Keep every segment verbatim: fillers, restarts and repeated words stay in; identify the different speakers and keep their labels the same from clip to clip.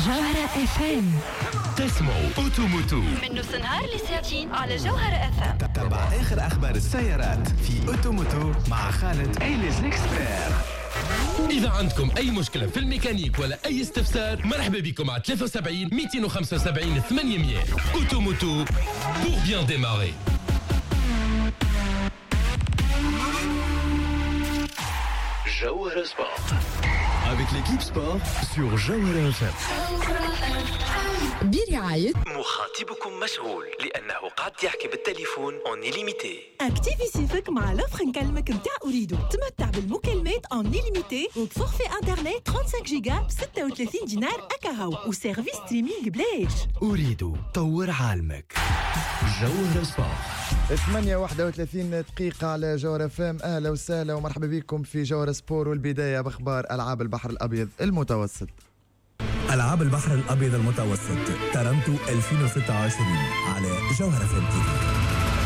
Speaker 1: جوهرة اف ام.
Speaker 2: تسمعوا اوتوموتو
Speaker 3: من نص نهار لساعتين على جوهرة اف ام.
Speaker 2: تتبع اخر اخبار السيارات في اوتوموتو مع خالد إليز ليكسبير. إذا عندكم أي مشكلة في الميكانيك ولا أي استفسار مرحبا بكم على ثلاثة وسبعين مئتين وخمسة وسبعين ثمانمئة. اوتوموتو pour bien démarrer. Jawhara Sport. Avec l'équipe sport sur Jawhara اف ام.
Speaker 1: برعاية
Speaker 2: مخاطبكم مشغول لأنه قاعد يحكي بالتليفون اون إليميتي.
Speaker 4: اكتيفي سيفك مع لوفر نكلمك متاع أريدو. تمتع بالمكالمات اون إليميتي وبفورفي انترنت خمسة وثلاثين جيجا ب ستة وثلاثين دينار أكاهو وسيرفيس ستريمينغ بلاش.
Speaker 2: أريدو طور عالمك. جوهرة سبور.
Speaker 5: ثمانية وواحد وثلاثين دقيقة على جوهرة اف ام. أهلا وسهلا ومرحبا بكم في جوهرة سبور، والبداية بأخبار ألعاب البحر الأبيض المتوسط.
Speaker 6: ألعاب البحر الأبيض المتوسط تورنتو ألفين وستة وعشرين على جوهرة اف ام.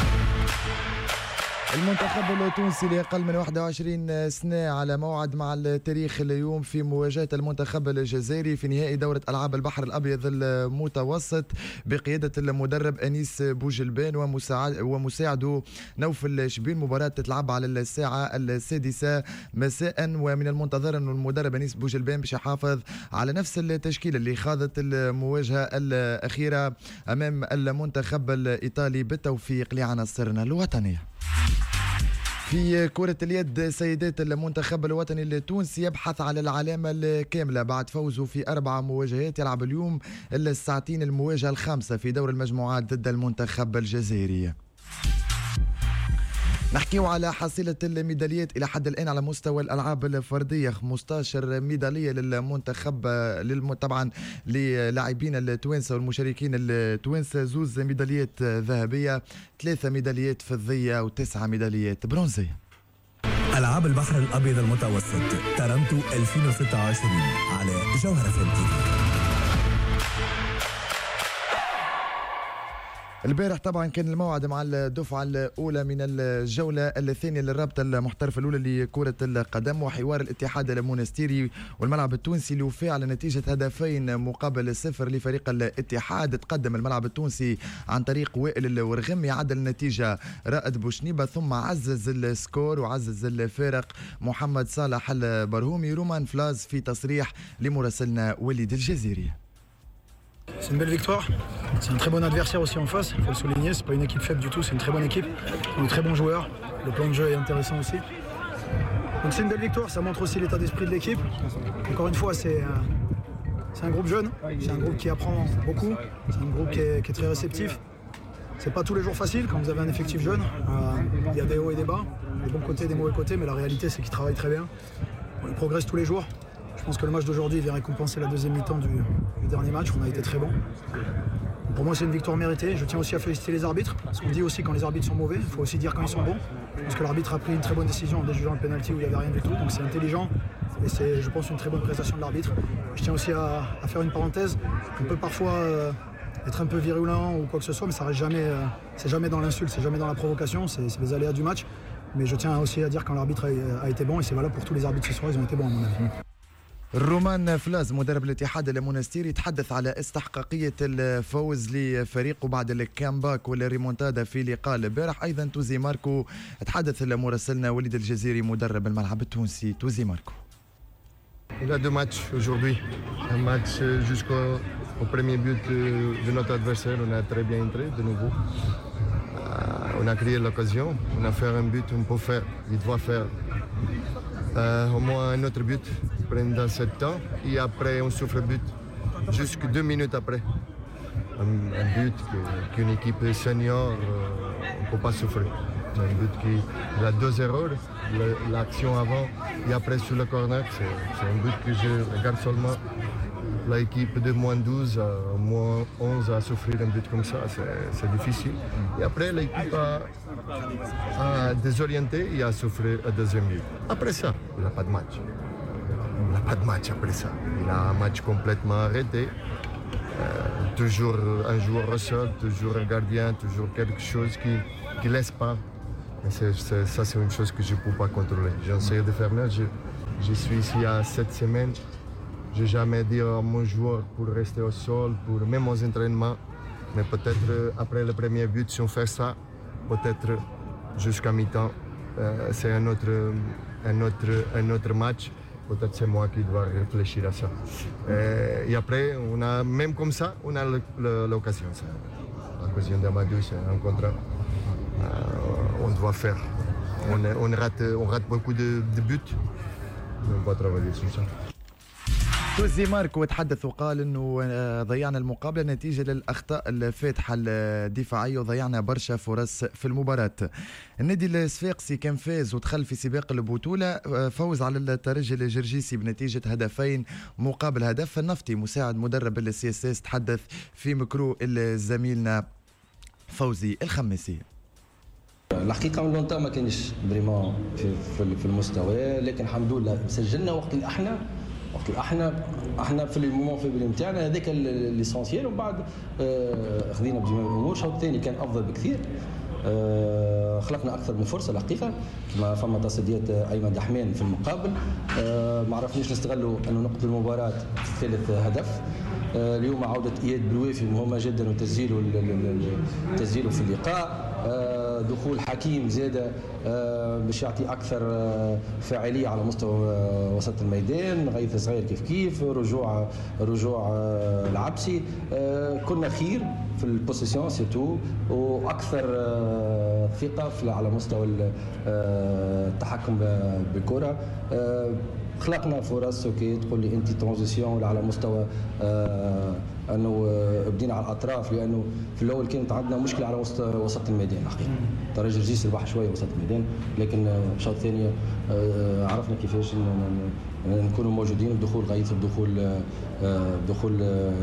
Speaker 5: المنتخب التونسي لأقل من واحد وعشرين سنة على موعد مع التاريخ اليوم في مواجهة المنتخب الجزائري في نهائي دورة ألعاب البحر الأبيض المتوسط بقيادة المدرب أنيس بوجلبان ومساعد ومساعده نوفل شبين. مباراة تتلعب على الساعة السادسة مساء، ومن المنتظر أن المدرب أنيس بوجلبان باش يحافظ على نفس التشكيلة اللي خاضت المواجهة الأخيرة أمام المنتخب الإيطالي بالتوفيق لعناصرنا الوطنية. في كرة اليد سيدات، المنتخب الوطني التونسي يبحث على العلامة الكاملة بعد فوزه في أربع مواجهات. يلعب اليوم الساعتين المواجهة الخامسة في دور المجموعات ضد المنتخب الجزائري. نحكيو على حصيلة الميداليات إلى حد الآن على مستوى الألعاب الفردية. خمسة عشر ميدالية للمنتخب طبعا للاعبين التوانسة والمشاركين التوانسة، زوز ميداليات ذهبية، ثلاثة ميداليات فضية وتسعة ميداليات برونزية.
Speaker 6: ألعاب البحر الأبيض المتوسط تورنتو ألفين وستة وعشرين على جوهرة اف ام.
Speaker 5: البارح طبعا كان الموعد مع الدفعة الأولى من الجولة الثانية للرابطة المحترفة الأولى لكرة القدم، وحوار الاتحاد المونستيري والملعب التونسي لوفاء على نتيجة هدفين مقابل صفر لفريق الاتحاد. تقدم الملعب التونسي عن طريق وائل الورغمي، عدل النتيجة رائد بوشنيبة، ثم عزز السكور وعزز الفارق محمد صالح البرهومي. رومان فلاز في تصريح لمراسلنا وليد الجزيري.
Speaker 7: C'est une belle victoire, c'est un très bon adversaire aussi en face, il faut le souligner, c'est pas une équipe faible du tout, c'est une très bonne équipe, on est très bons joueurs, le plan de jeu est intéressant aussi. Donc c'est une belle victoire, ça montre aussi l'état d'esprit de l'équipe. Encore une fois, c'est, euh, c'est un groupe jeune, c'est un groupe qui apprend beaucoup, c'est un groupe qui est, qui est très réceptif. C'est pas tous les jours facile quand vous avez un effectif jeune, il euh, y a des hauts et des bas, des bons côtés, des mauvais côtés, mais la réalité c'est qu'ils travaillent très bien, ils progressent tous les jours. Je pense que le match d'aujourd'hui vient récompenser la deuxième mi-temps du, du dernier match, on a été très bon. Pour moi c'est une victoire méritée, je tiens aussi à féliciter les arbitres, parce qu'on dit aussi quand les arbitres sont mauvais, il faut aussi dire quand ils sont bons. Je pense que l'arbitre a pris une très bonne décision en déjugeant le penalty où il n'y avait rien du tout, donc c'est intelligent et c'est je pense une très bonne prestation de l'arbitre. Je tiens aussi à, à faire une parenthèse, on peut parfois euh, être un peu virulent ou quoi que ce soit, mais ça reste jamais, euh, c'est jamais dans l'insulte, c'est jamais dans la provocation, c'est, c'est les aléas du match. Mais je tiens aussi à dire quand l'arbitre a, a été bon, et c'est valable pour tous les arbitres ce soir, ils ont été bons à mon avis.
Speaker 5: رومان فلاز مدرب الاتحاد المونستيري تحدث على استحقاقية الفوز لفريقه بعد الكامباك والريمونتادا في لقاء البارح. أيضا توزي ماركو تحدث مراسلنا وليد الجزيري مدرب الملعب التونسي. توزي ماركو.
Speaker 8: Il y a deux matchs aujourd'hui. Un match jusqu'au au premier but de notre adversaire. On a très bien entré de nouveau. Euh, on a créé l'occasion. On a fait un but. On peut faire. Il doit faire euh, au moins un autre but pendant ce temps. Et après, on souffre but jusque deux minutes après. Un, un but que, qu'une équipe senior euh, on ne peut pas souffrir. C'est un but qui il a deux erreurs. L'action avant et après sur le corner, c'est, c'est un but que je regarde seulement. L'équipe de moins douze, à moins onze à souffrir un but comme ça, c'est, c'est difficile. Et après, l'équipe a, a désorienté et a souffert à deuxième but. Après ça, il n'a pas de match. Il n'a pas de match après ça. Il a un match complètement arrêté. Euh, toujours un joueur au sol, toujours un gardien, toujours quelque chose qui ne laisse pas. Mais c'est, c'est, ça, c'est une chose que je ne peux pas contrôler. J'essaie de faire mieux. Je, je suis ici il y a sept semaines. Je n'ai jamais dit à mon joueur pour rester au sol, pour même aux entraînements. Mais peut-être après le premier but, si on fait ça, peut-être jusqu'à mi-temps, euh, c'est un autre, un, autre, un autre match. Peut-être c'est moi qui dois réfléchir à ça. Et, et après, on a, même comme ça, on a le, le, l'occasion. Ça. L'occasion d'Amadou, c'est un contrat. Euh, on doit faire. On, on, rate, on rate beaucoup de, de buts. On va travailler sur ça.
Speaker 5: توزي ماركو تحدث وقال انه ضيعنا المقابله نتيجه للاخطاء الفاتحه الدفاعيه وضيعنا برشا فرص في المباراه. النادي الصفاقسي كان فاز ودخل في سباق البطوله، فوز على الترجي الجرجيسي بنتيجه هدفين مقابل هدف. النفطي مساعد مدرب السي اس اس تحدث في ميكرو زميلنا فوزي الخماسي.
Speaker 1: الحقيقه من لونتا ما كانش فريمون في, في المستوى، لكن الحمد لله سجلنا وقت اللي احنا وقت احنا احنا في المومون فيبري نتاعنا هذاك ليسونسيال، ومن بعد آه خذينا بجميع الامور. الشوط الثاني كان افضل بكثير، آه خلقنا اكثر من فرصه الحقيقه، كما فما تصديات ايمن دحمان في المقابل، آه ما عرفناش نستغلوا انه نقطه المباراه في ثالث هدف. آه اليوم عوده اياد بلوافي مهمه جدا وتسجيله تسجيله في اللقاء. آه دخول حكيم زاد آه باش يعطي اكثر آه فاعليه على مستوى آه وسط الميدان. غيث صغير كيف كيف رجوع رجوع آه العبسي. آه كنا خير في البوسيسيون سيتو، واكثر آه ثقه على مستوى آه التحكم بالكره. آه خلقنا فرص. اوكي تقول لي انت ترانزيسيون ولا على مستوى آه انه بدينا على الاطراف، لانه في الاول كانت عندنا مشكله على وسط الميدان الحقيقه. ترى الجرجيس ربح شويه وسط الميدان، لكن الشوط الثاني آه عرفنا كيفاش نكونوا موجودين بدخول غيث، بدخول بدخول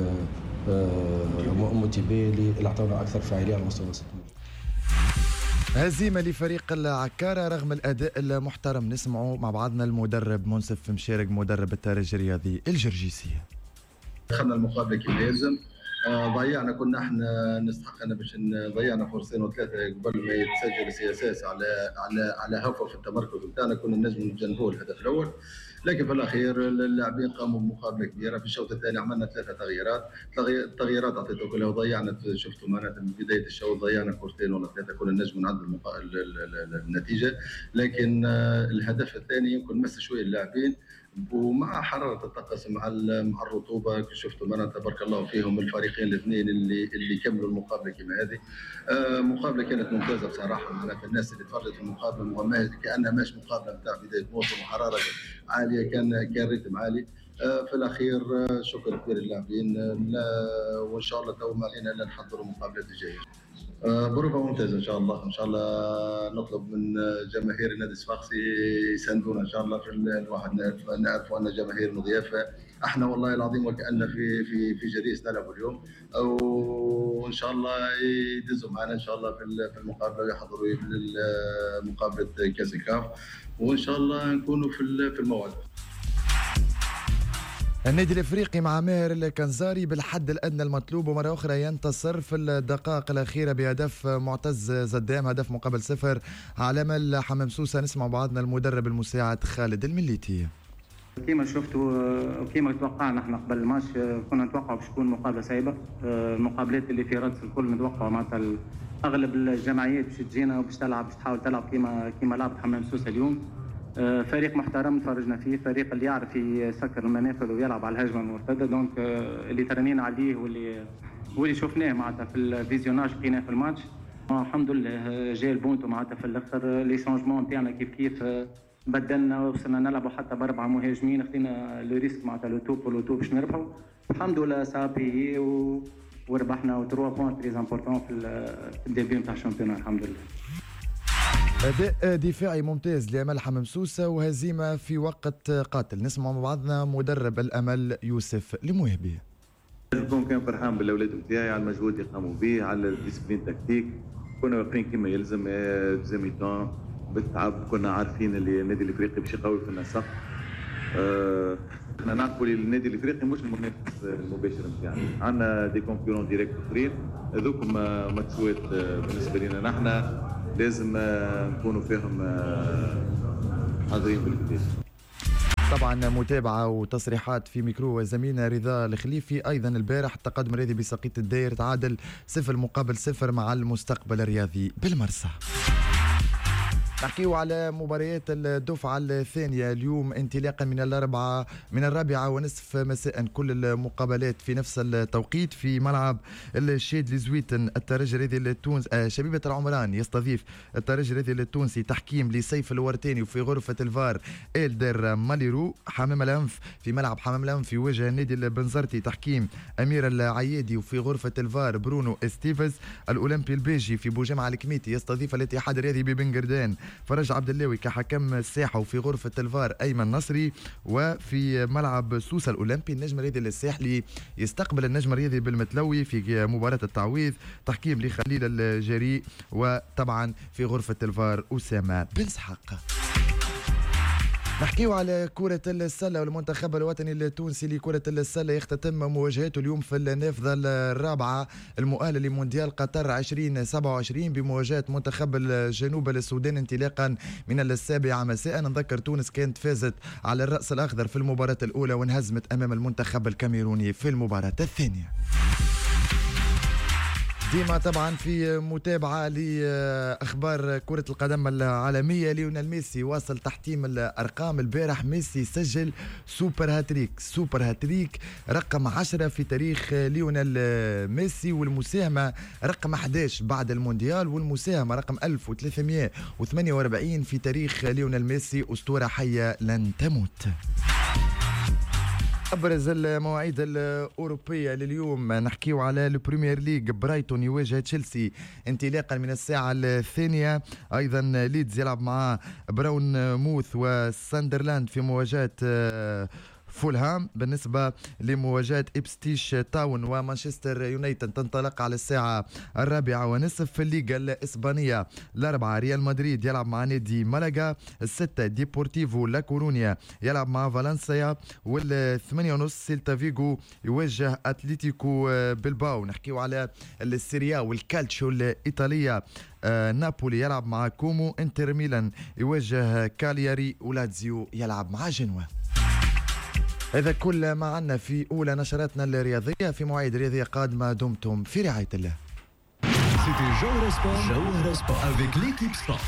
Speaker 1: موتيبي اللي اعطونا اكثر فاعليه على مستوى وسط الميدان.
Speaker 5: هزيمة لفريق العكارة رغم الأداء المحترم. نسمعوا مع بعضنا المدرب منصف مشارق مدرب الترجي الرياضي الجرجيسي.
Speaker 9: دخلنا المقابلة كما يلزم، ضيعنا كنا احنا نستحق أنا باش ضيعنا فرصتين وثلاثة قبل ما يتسجل سي اس اس على على على هفوة في التمركز بتاعنا، كنا نجم نتجنبوا الهدف الأول، لكن في الأخير اللاعبين قاموا بمقابلة كبيرة. في الشوط الثاني عملنا ثلاثة تغييرات، التغييرات أعطيته كلها وضيعنا. شفتوا معناتها من بداية الشوط ضيعنا كورتين ولا ثلاثة، كنا نجم نعدل المقا... النتيجة، لكن الهدف الثاني يمكن مس شوية اللاعبين، ومع حراره الطقس مع مع الرطوبه شفتوا معناتها تبارك الله فيهم الفريقين الاثنين اللي اللي كملوا المقابله كما هذه. آه مقابله كانت ممتازه بصراحه، معناتها الناس اللي تفرجت في المقابله كانها ماش مقابله نتاع بدايه موسم وحراره عاليه، كان كان ريتم عالي. آه في الاخير آه شكر كبير للاعبين، وان شاء الله تو ما علينا الا نحضروا المقابلات الجايه. آه بروفة ممتازة إن شاء الله. إن شاء الله نطلب من جماهير النادي الصفاقسي يساندونا إن شاء الله. في الواحد نعرف أن جماهير مضيافة، احنا والله العظيم وكأن في في في جريس نلعبوا اليوم، وإن شاء الله يدزوا معنا إن شاء الله في في المقابلة ويحضروا مقابلة كأس الكاف، وإن شاء الله نكونوا في في الموعد.
Speaker 5: النادي الافريقي مع ماهر الكنزاري بالحد الادنى المطلوب، ومره اخرى ينتصر في الدقائق الاخيره بهدف معتز زدام، هدف مقابل صفر على مال حمام سوسه. نسمع بعضنا المدرب المساعد خالد المليتي.
Speaker 10: كما شفتوا وكما توقعنا احنا قبل الماتش، كنا نتوقعوا باش تكون مقابله صعيبه. المقابلات اللي في رادس الكل نتوقعوا معناتها اغلب الجمعيات باش تجينا وباش تلعب باش تحاول تلعب كما كما لعب حمام سوسه اليوم. فريق محترم تفرجنا فيه، فريق اللي يعرف يسكر المنافذ ويلعب على الهجمه المرتده. دونك اللي ترنينا عليه واللي واللي شفناه معناتها في الفيزيوناج لقيناه في الماتش. الحمد لله جاي البونتو معناتها في الاخر. لي شونجمون نتاعنا كيف كيف بدلنا وصلنا نلعبوا حتى باربعه مهاجمين، خدينا لو ريسك معناتها لو توب ولو توب باش نربحوا. الحمد لله صافي و... وربحنا و ثلاثة بوينت تري امبورطون في الديبي نتاع الشامبيون الحمد لله.
Speaker 5: أداء دفاعي ممتاز لأمل حمام سوسة وهزيمة في وقت قاتل. نسمع مع بعضنا مدرب الأمل يوسف الموهبي.
Speaker 11: نكون كان فرحان بالأولاد نتاعي على المجهود اللي قاموا به، على الديسبلين تكتيك. كنا واقفين كما يلزم زميتان بالتعب، كنا عارفين اللي النادي الافريقي باش يقوي في النسق. احنا نعرفوا اللي النادي الافريقي مش المنافس المباشر نتاعنا، عندنا دي كونكورون ديريكت اخرين، هذوك ماتشوات بالنسبه لنا نحن لازم نكونوا فيهم حاضرين بالبدايه.
Speaker 5: طبعا متابعة وتصريحات في ميكرو زميلنا رضا الخليفي. أيضا البارح التقدم الرياضي بساقية الداير تعادل صفر مقابل صفر مع المستقبل الرياضي بالمرسى. نحكيو على مباريات الدفعة الثانية اليوم انطلاقا من الأربعة من الرابعة ونصف مساء. كل المقابلات في نفس التوقيت في ملعب الشيد لزويتن. الترجي الرياضي التونسي شبيبة العمران يستضيف الترجي الرياضي التونسي تحكيم لسيف الورتاني، وفي غرفة الفار إلدر ماليرو. حمام الأنف في ملعب حمام الأنف في وجه النادي البنزرتي تحكيم أمير العيادي، وفي غرفة الفار برونو استيفز. الأولمبي البيجي في بوجمع الكميتي يستضيف الاتحاد الرياضي ببنجردان فرج عبد اللاوي كحكم الساحه، وفي غرفه الفار ايمن نصري. وفي ملعب سوسه الاولمبي النجم الرياضي الساحلي يستقبل النجم الرياضي بالمتلوي في مباراه التعويض تحكيم لخليل الجريء. وطبعا في غرفه الفار اسامه بن اسحاق. نحكيو على كرة السلة والمنتخب الوطني التونسي لكرة السلة يختتم مواجهاته اليوم في النافذة الرابعة المؤهلة لمونديال قطر ألفين وسبعة وعشرين بمواجهة منتخب الجنوب السودان انطلاقا من السابعة مساء. نذكر تونس كانت فازت على الرأس الأخضر في المباراة الأولى وانهزمت أمام المنتخب الكاميروني في المباراة الثانية. ديما طبعا في متابعة لأخبار كرة القدم العالمية. ليونيل ميسي واصل تحطيم الأرقام. البارح ميسي سجل سوبر هاتريك سوبر هاتريك رقم عشرة في تاريخ ليونيل ميسي، والمساهمة رقم أحد عشر بعد المونديال، والمساهمة رقم ألف وثلاثمئة وثمانية وأربعين في تاريخ ليونيل ميسي. أسطورة حية لن تموت. أبرز المواعيد الأوروبية لليوم نحكيو على البريمير ليج. برايتون يواجه تشيلسي انطلاقا من الساعة الثانية. أيضا ليدز يلعب مع براون موث وساندرلاند في مواجهة فولهام. بالنسبة لمواجهة إبستيش تاون ومانشستر يونايتد تنطلق على الساعة الرابعة ونصف. في الليغا الإسبانية الأربعة ريال مدريد يلعب مع نادي مالاغا. الستة ديبورتيفو لا كورونيا يلعب مع فالنسيا. والثمانية ونص سيلتا فيغو يواجه أتليتيكو بلباو. نحكيو على السيريا والكالتشو الإيطالية. آه نابولي يلعب مع كومو. انتر ميلان يواجه كالياري. ولاتزيو يلعب مع جنوة. هذا كل ما عنا في أولى نشراتنا الرياضية. في مواعيد رياضية قادمة دمتم في رعاية الله.
Speaker 2: C'était Jauhara Sport. Jauhara Sport avec l'équipe sport.